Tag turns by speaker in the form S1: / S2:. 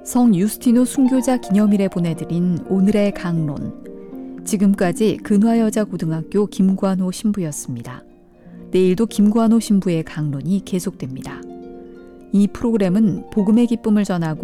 S1: 성 유스티누 순교자 기념일에 보내드린 오늘의 강론. 지금까지 근화여자고등학교 김관호 신부였습니다. 내일도 김관호 신부의 강론이 계속됩니다. 이 프로그램은 복음의 기쁨을 전하고